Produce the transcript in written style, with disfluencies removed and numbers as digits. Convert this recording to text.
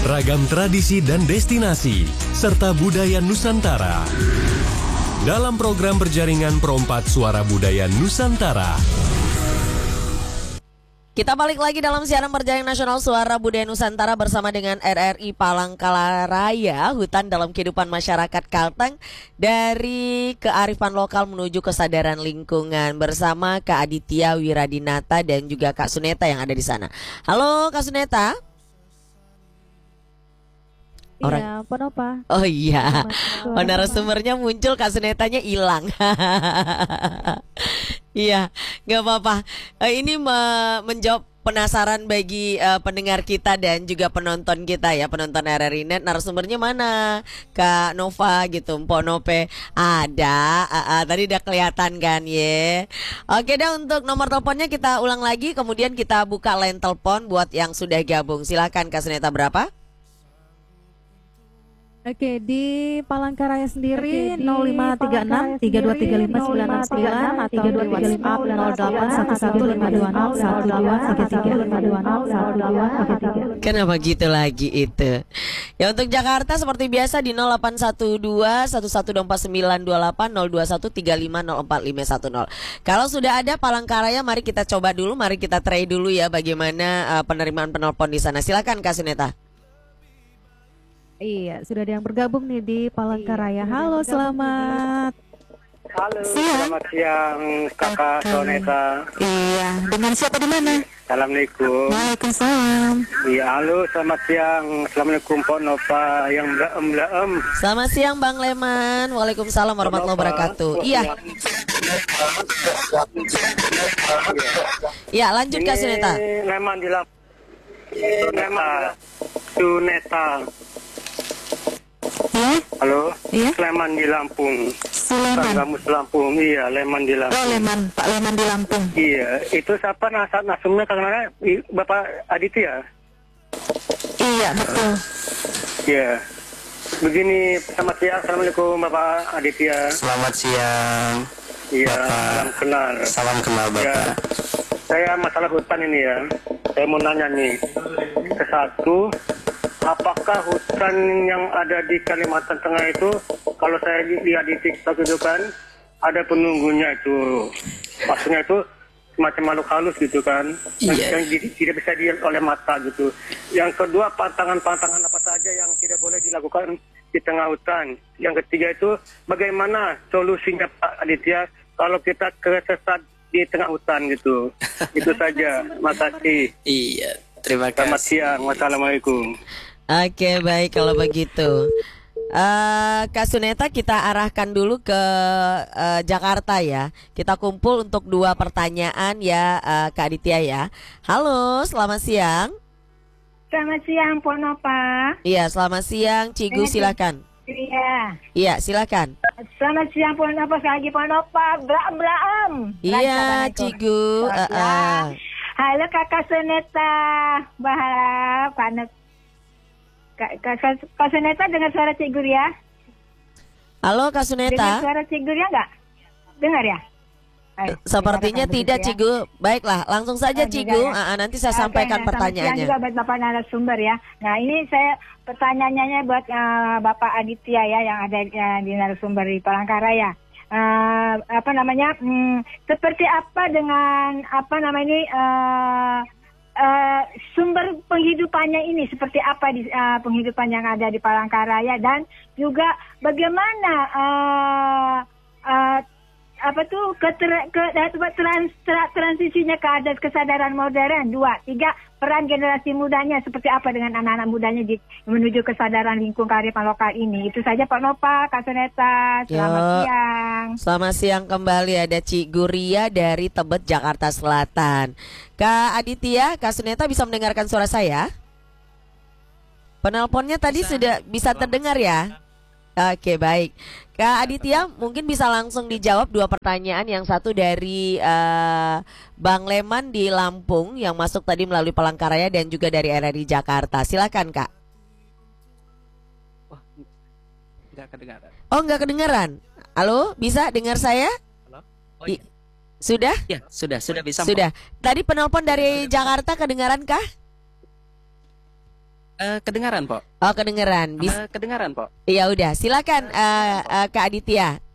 ragam tradisi dan destinasi, serta budaya Nusantara. Dalam program berjaringan Perompat Suara Budaya Nusantara. Kita balik lagi dalam siaran berjaringan nasional Suara Budaya Nusantara bersama dengan RRI Palangkaraya, hutan dalam kehidupan masyarakat Kalteng, dari kearifan lokal menuju kesadaran lingkungan, bersama Kak Aditya Wiradinata dan juga Kak Suneta yang ada di sana. Halo Kak Suneta. Iya, Ponopa. Oh iya, narasumbernya muncul, Kak Sunetanya hilang. Iya, nggak apa-apa. Ini menjawab penasaran bagi pendengar kita dan juga penonton kita ya, penonton RRI Net. Narasumbernya mana? Kak Nova gitu, Mpok Nope. Ada, tadi udah kelihatan kan ya. Oke dah, untuk nomor teleponnya kita ulang lagi, kemudian kita buka line telepon buat yang sudah gabung. Silakan Kak Suneta, berapa? Oke, di Palangkaraya sendiri 0536 3235 969 atau di WhatsApp 0811 Kenapa gitu lagi itu? Ya untuk Jakarta seperti biasa di 0812 1124 928 021 35 04 510. Kalau sudah ada Palangkaraya, mari kita coba dulu, mari kita try dulu ya bagaimana penerimaan penelpon di sana. Silakan Kak Suneta. Iya, sudah ada yang bergabung nih di Palangkaraya. Halo, selamat. Halo, selamat siang Kakak Soneta. Iya, dengan siapa di mana? Assalamualaikum. Waalaikumsalam. Iya, halo, selamat siang. Assalamualaikum Pak Nova yang blaem. Selamat siang Bang Leman. Waalaikumsalam warahmatullahi wabarakatuh. Iya. Ya, lanjut Kak Suneta. Leman di Suneta. Ya? Halo, Iya? Leman di Lampung. Suleman. Gamus Lampung, iya, Leman di Lampung. Oh, Leman, Pak Leman di Lampung. Iya, itu siapa nasumnya karena Bapak Aditya? Iya, betul. Iya. Begini, selamat siang. Assalamualaikum Bapak Aditya. Selamat siang. Iya, Bapak. salam kenal. Salam kenal Bapak. Ya, saya masalah hutan ini ya. Saya mau nanya nih. Satu, apakah hutan yang ada di Kalimantan Tengah itu, kalau saya lihat di TikTok itu kan, ada penunggunya itu. Maksudnya itu semacam makhluk halus gitu kan, yang tidak bisa dilihat oleh mata gitu. Yang kedua, pantangan-pantangan apa saja yang tidak boleh dilakukan di tengah hutan. Yang ketiga itu, bagaimana solusinya Pak Aditya kalau kita kesesat di tengah hutan gitu. Itu saja. Makasih. Iya, terima kasih. Selamat siang. Wassalamualaikum. Oke, baik kalau begitu. Kak Suneta, kita arahkan dulu ke Jakarta ya. Kita kumpul untuk 2 pertanyaan ya, Kak Aditya ya. Halo, selamat siang. Selamat siang, Ponopa. Iya, selamat siang, Cigu, silakan. Iya, silakan. Selamat siang, Ponopa. Lagi Ponopa, blaam. Iya, Cigu. Halo, Kakak Suneta. Bahap, Kak Suneta dengar suara Cik Guria? Halo Kak Suneta. Dengar suara Cik Guria nggak? Dengar ya? Sepertinya tidak, Cigu. Baiklah, langsung saja Cigu. Nanti saya sampaikan pertanyaannya. Juga buat Bapak narasumber ya. Nah, ini saya pertanyaannya buat Bapak Aditya ya, yang ada di narasumber di Palangkaraya. Seperti apa dengan sumber penghidupannya ini, seperti apa di penghidupan yang ada di Palangkaraya, dan juga bagaimana transisinya ke adat kesadaran modern. 2, 3, peran generasi mudanya seperti apa dengan anak-anak mudanya menuju kesadaran lingkungan kearifan lokal ini. Itu saja Pak Nova, Kak Suneta. Selamat siang. Selamat siang kembali, ada Cik Guria dari Tebet, Jakarta Selatan. Kak Aditya, Kak Suneta bisa mendengarkan suara saya? Penelponnya tadi sudah bisa terdengar ya? Oke, baik. Kak Aditya, mungkin bisa langsung dijawab 2 pertanyaan. Yang satu dari Bang Leman di Lampung yang masuk tadi melalui Palangkaraya, dan juga dari RRI Jakarta. Silakan Kak. Wah, nggak kedengaran. Oh, nggak kedengaran. Halo, bisa dengar saya? Halo? Oh, iya. Sudah? Ya, sudah bisa. Sudah. Tadi penelpon dari Jakarta kedengaran kah? Kedengaran, Pok. Oh, kedengeran. Kedengaran, Pok. Ya udah, silakan Kak Aditya.